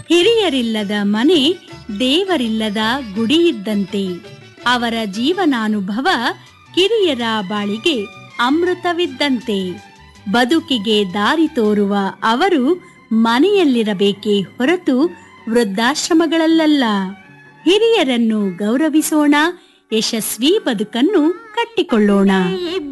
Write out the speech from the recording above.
ಹಿರಿಯರಿಲ್ಲದ ಮನೆ ದೇವರಿಲ್ಲದ ಗುಡಿಯಿದ್ದಂತೆ. ಅವರ ಜೀವನಾನುಭವ ಕಿರಿಯರ ಬಾಳಿಗೆ ಅಮೃತವಿದ್ದಂತೆ. ಬದುಕಿಗೆ ದಾರಿ ತೋರುವ ಅವರು ಮನೆಯಲ್ಲಿರಬೇಕೇ ಹೊರತು ವೃದ್ಧಾಶ್ರಮಗಳಲ್ಲ. ಹಿರಿಯರನ್ನು ಗೌರವಿಸೋಣ, ಯಶಸ್ವಿ ಬದುಕನ್ನು ಕಟ್ಟಿಕೊಳ್ಳೋಣ.